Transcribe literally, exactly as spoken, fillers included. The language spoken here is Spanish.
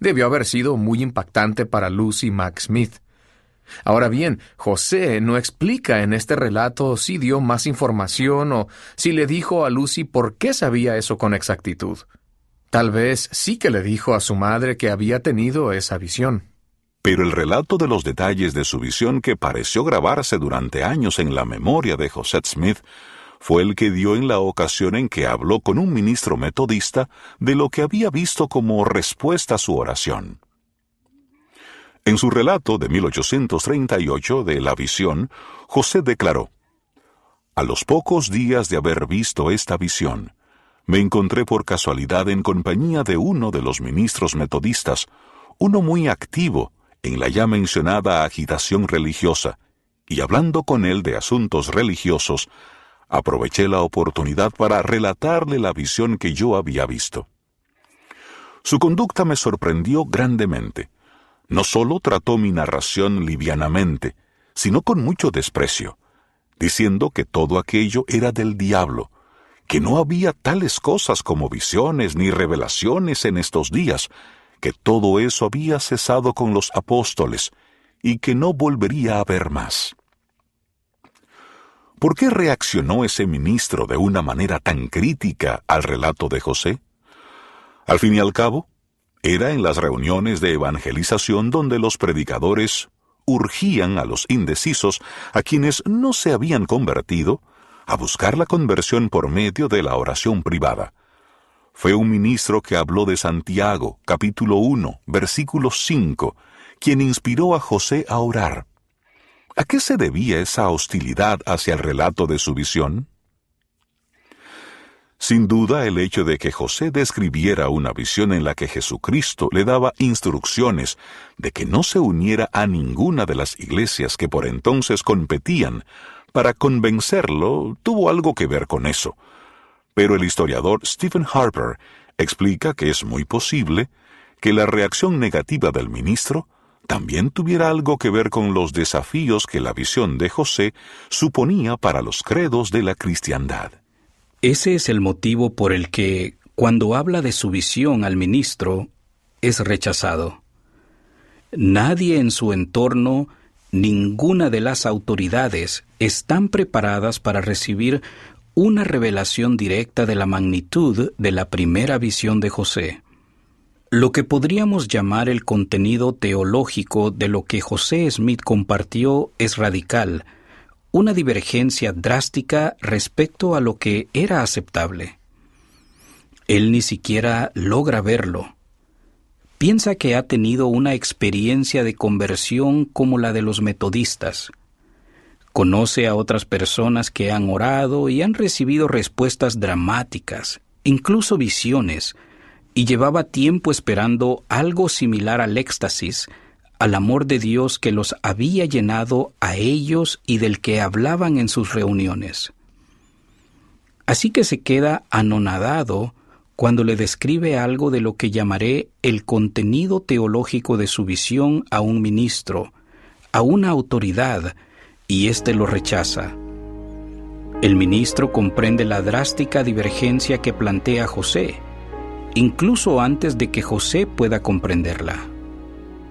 debió haber sido muy impactante para Lucy Mack Smith. Ahora bien, José no explica en este relato si dio más información o si le dijo a Lucy por qué sabía eso con exactitud. Tal vez sí que le dijo a su madre que había tenido esa visión. Pero el relato de los detalles de su visión, que pareció grabarse durante años en la memoria de José Smith, fue el que dio en la ocasión en que habló con un ministro metodista de lo que había visto como respuesta a su oración. En su relato de mil ochocientos treinta y ocho de la visión, José declaró: «A los pocos días de haber visto esta visión, me encontré por casualidad en compañía de uno de los ministros metodistas, uno muy activo en la ya mencionada agitación religiosa, y hablando con él de asuntos religiosos, aproveché la oportunidad para relatarle la visión que yo había visto. Su conducta me sorprendió grandemente. No solo trató mi narración livianamente, sino con mucho desprecio, diciendo que todo aquello era del diablo, que no había tales cosas como visiones ni revelaciones en estos días, que todo eso había cesado con los apóstoles y que no volvería a haber más». ¿Por qué reaccionó ese ministro de una manera tan crítica al relato de José? Al fin y al cabo, era en las reuniones de evangelización donde los predicadores urgían a los indecisos, a quienes no se habían convertido, a buscar la conversión por medio de la oración privada. Fue un ministro que habló de Santiago, capítulo uno, versículo cinco, quien inspiró a José a orar. ¿A qué se debía esa hostilidad hacia el relato de su visión? Sin duda, el hecho de que José describiera una visión en la que Jesucristo le daba instrucciones de que no se uniera a ninguna de las iglesias que por entonces competían para convencerlo, tuvo algo que ver con eso. Pero el historiador Stephen Harper explica que es muy posible que la reacción negativa del ministro también tuviera algo que ver con los desafíos que la visión de José suponía para los credos de la cristiandad. Ese es el motivo por el que, cuando habla de su visión al ministro, es rechazado. Nadie en su entorno, ninguna de las autoridades, están preparadas para recibir una revelación directa de la magnitud de la primera visión de José. Lo que podríamos llamar el contenido teológico de lo que José Smith compartió es radical, una divergencia drástica respecto a lo que era aceptable. Él ni siquiera logra verlo. Piensa que ha tenido una experiencia de conversión como la de los metodistas. Conoce a otras personas que han orado y han recibido respuestas dramáticas, incluso visiones, y llevaba tiempo esperando algo similar al éxtasis, al amor de Dios que los había llenado a ellos y del que hablaban en sus reuniones. Así que se queda anonadado cuando le describe algo de lo que llamaré el contenido teológico de su visión a un ministro, a una autoridad, y éste lo rechaza. El ministro comprende la drástica divergencia que plantea José, incluso antes de que José pueda comprenderla.